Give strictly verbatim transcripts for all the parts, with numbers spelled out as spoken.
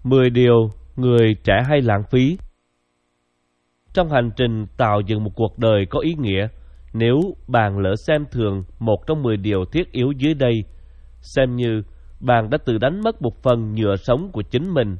mười điều người trẻ hay lãng phí. Trong hành trình tạo dựng một cuộc đời có ý nghĩa, nếu bạn lỡ xem thường một trong mười điều thiết yếu dưới đây, xem như bạn đã tự đánh mất một phần nhựa sống của chính mình.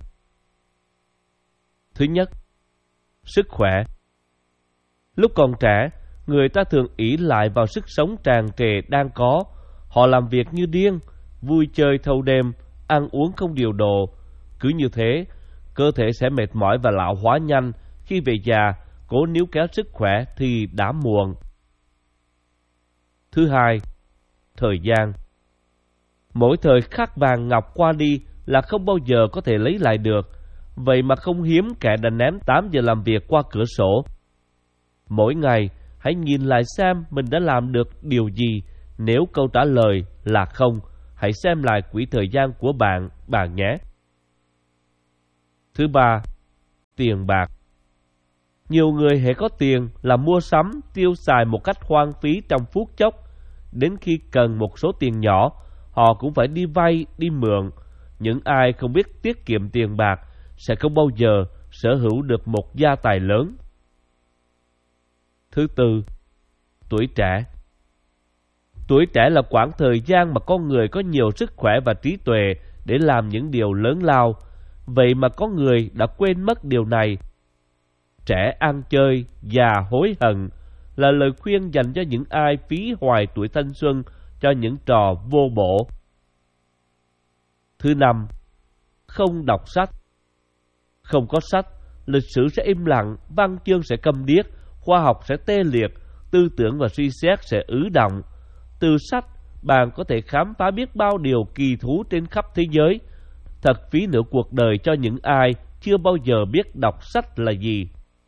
Thứ nhất, sức khỏe. Lúc còn trẻ, người ta thường ỷ lại vào sức sống tràn trề đang có. Họ làm việc như điên, vui chơi thâu đêm, ăn uống không điều độ. Cứ như thế, cơ thể sẽ mệt mỏi và lão hóa nhanh. Khi về già, cố níu kéo sức khỏe thì đã muộn. Thứ hai, thời gian. Mỗi thời khắc vàng ngọc qua đi là không bao giờ có thể lấy lại được. Vậy mà không hiếm kẻ đã ném tám giờ làm việc qua cửa sổ. Mỗi ngày, hãy nhìn lại xem mình đã làm được điều gì. Nếu câu trả lời là không, hãy xem lại quỹ thời gian của bạn, bạn nhé. Thứ ba, tiền bạc. Nhiều người hễ có tiền là mua sắm, tiêu xài một cách hoang phí trong phút chốc. Đến khi cần một số tiền nhỏ, họ cũng phải đi vay, đi mượn. Những ai không biết tiết kiệm tiền bạc sẽ không bao giờ sở hữu được một gia tài lớn. Thứ tư, tuổi trẻ. Tuổi trẻ là quãng thời gian mà con người có nhiều sức khỏe và trí tuệ để làm những điều lớn lao. Vậy mà có người đã quên mất điều này. Trẻ ăn chơi, già hối hận là lời khuyên dành cho những ai phí hoài tuổi thanh xuân cho những trò vô bổ. Thứ năm, không đọc sách. Không có sách, lịch sử sẽ im lặng, văn chương sẽ câm điếc, khoa học sẽ tê liệt, tư tưởng và suy xét sẽ ứ động. Từ sách, bạn có thể khám phá biết bao điều kỳ thú trên khắp thế giới. Thật phí nửa cuộc đời cho những ai chưa bao giờ biết đọc sách là gì.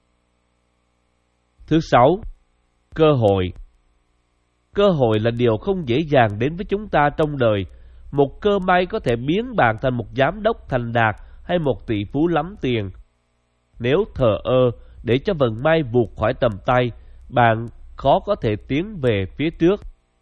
Thứ sáu, cơ hội. Cơ hội là điều không dễ dàng đến với chúng ta trong đời. Một cơ may có thể biến bạn thành một giám đốc thành đạt hay một tỷ phú lắm tiền. Nếu thờ ơ để cho vận may vụt khỏi tầm tay, bạn khó có thể tiến về phía trước.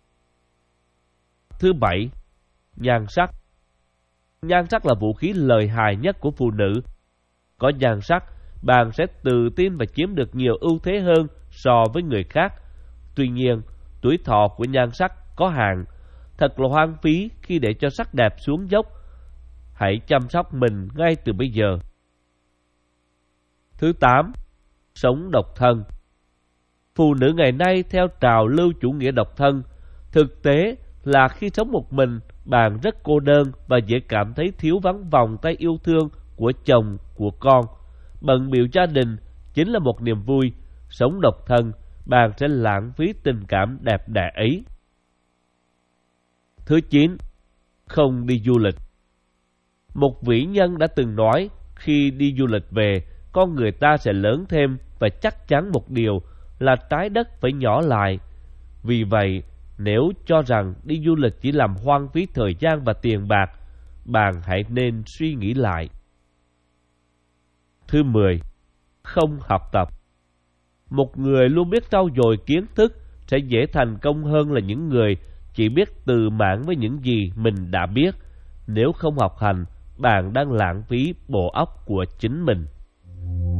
Thứ bảy, nhan sắc. Nhan sắc là vũ khí lợi hại nhất của phụ nữ. Có nhan sắc, bạn sẽ tự tin và chiếm được nhiều ưu thế hơn so với người khác. Tuy nhiên, tuổi thọ của nhan sắc có hạn. Thật là hoang phí khi để cho sắc đẹp xuống dốc. Hãy chăm sóc mình ngay từ bây giờ. Thứ tám, sống độc thân. Phụ nữ ngày nay theo trào lưu chủ nghĩa độc thân. Thực tế là khi sống một mình, bạn rất cô đơn và dễ cảm thấy thiếu vắng vòng tay yêu thương của chồng, của con. Bận bịu gia đình chính là một niềm vui. Sống độc thân, bạn sẽ lãng phí tình cảm đẹp đẽ ấy. Thứ chín, không đi du lịch. Một vĩ nhân đã từng nói, khi đi du lịch về, con người ta sẽ lớn thêm và chắc chắn một điều là trái đất phải nhỏ lại. Vì vậy, nếu cho rằng đi du lịch chỉ làm hoang phí thời gian và tiền bạc, bạn hãy nên suy nghĩ lại. Thứ mười, không học tập. Một người luôn biết trau dồi kiến thức sẽ dễ thành công hơn là những người chỉ biết tự mãn với những gì mình đã biết. Nếu không học hành, bạn đang lãng phí bộ óc của chính mình.